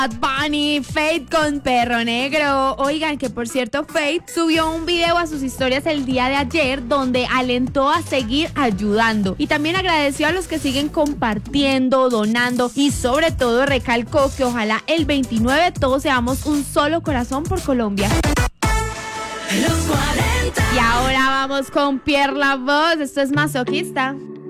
Bad Bunny, Fate con Perro Negro. Oigan, que por cierto, Fate subió un video a sus historias el día de ayer donde alentó a seguir ayudando y también agradeció a los que siguen compartiendo, donando y sobre todo recalcó que ojalá el 29 todos seamos un solo corazón por Colombia. Los 40. Y ahora vamos con Pierre La Voz. Esto es Masoquista.